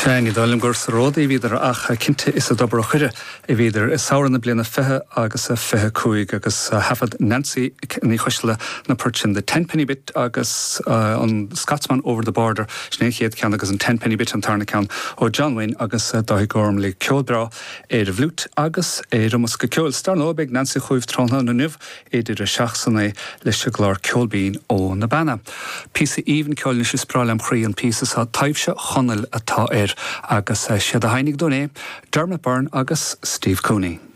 Fein I dálim gur sa ród I bhíidir ach cinnte is a dobra chuire I bhíidir is saoranna bliana fethe agus a fethe cúig agus hafad Nancy ní chuisle na purchin the 10 bit agus an Scotsman over the border snéchéad cean agus an 10 bit an tarna cean ó John Wayne agus dá gorm le ceolbra a bhlút agus rumas go ceol starno beag Nancy chuibh trona na nuh idir a seachsanna leis se glár ceolbín ó na banna. Písa even ceol is spráil am chrí an písas a taimhse chonel atá agus siad a hainnig doné, Dermot Byrne agus Steve Cooney.